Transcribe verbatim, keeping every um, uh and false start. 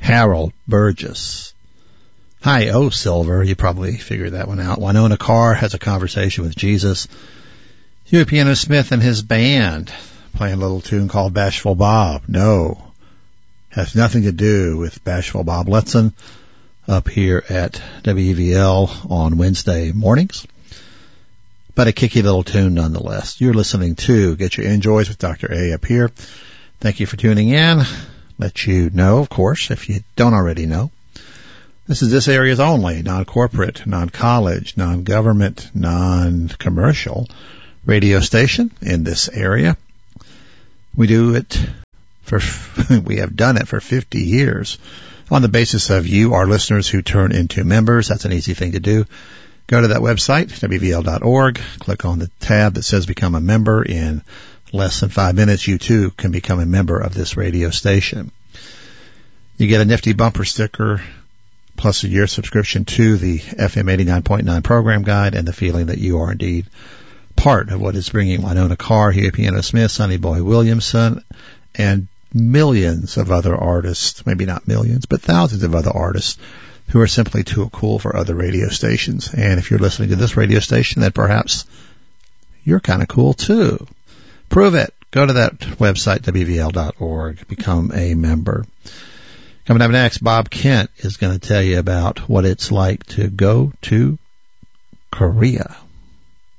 Harold Burgess. Hi, oh, Silver. You probably figured that one out. Winona Carr has a conversation with Jesus. Huey Piano Smith and his band playing a little tune called Bashful Bob. No, has nothing to do with Bashful Bob Letson up here at W E V L on Wednesday mornings. But a kicky little tune nonetheless. You're listening to Get Your Enjoys with Doctor A up here. Thank you for tuning in. Let you know, of course, if you don't already know, this is this area's only non-corporate, non-college, non-government, non-commercial radio station in this area. We do it for, we have done it for fifty years on the basis of you, our listeners, who turn into members. That's an easy thing to do. Go to that website, W V L dot org, click on the tab that says Become a Member. In less than five minutes, you too can become a member of this radio station. You get a nifty bumper sticker plus a year subscription to the F M eighty-nine point nine program guide and the feeling that you are indeed part of what is bringing Winona Carr, Huey Piano Smith, Sonny Boy Williamson, and millions of other artists, maybe not millions, but thousands of other artists who are simply too cool for other radio stations. And if you're listening to this radio station, then perhaps you're kind of cool too. Prove it. Go to that website, W V L dot org. Become a member. Coming up next, Bob Kent is going to tell you about what it's like to go to Korea.